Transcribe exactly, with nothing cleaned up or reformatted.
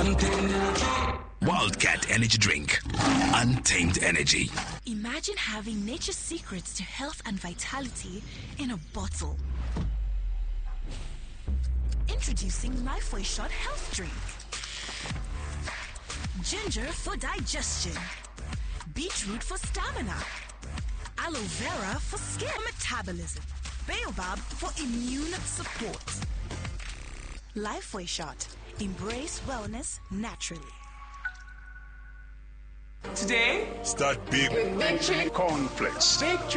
Wildcat Energy Drink. Untamed energy. Imagine having nature's secrets to health and vitality in a bottle. Introducing Lifeway Shot Health Drink. Ginger for digestion. Beetroot for stamina. Aloe vera for skin metabolism. Baobab for immune support. Lifeway Shot. Embrace wellness naturally. Today, start big with Victory Cornflakes. Victory.